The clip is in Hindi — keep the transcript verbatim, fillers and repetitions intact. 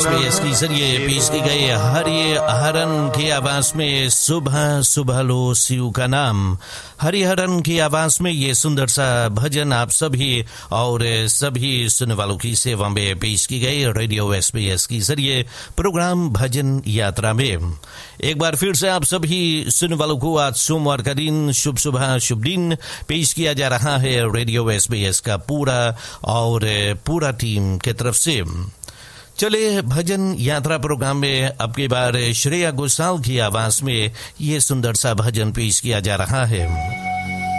एस के जरिए पेश की गई हरि हरन की आवाज में सुबह सुबह लो शिव का नाम। हरिहरन की आवाज में ये सुंदर सा भजन आप सभी और सभी सुनने वालों की सेवा में पेश की गई रेडियो एस बी एस के जरिए प्रोग्राम भजन यात्रा में। एक बार फिर से आप सभी सुनने वालों को आज सोमवार का दिन शुभ सुबह शुभ दिन पेश किया जा रहा है रेडियो एस बी एस का पूरा और पूरा टीम की तरफ से। चले भजन यात्रा प्रोग्राम में अब की बार श्रेया घोषाल की आवाज में ये सुंदर सा भजन पेश किया जा रहा है।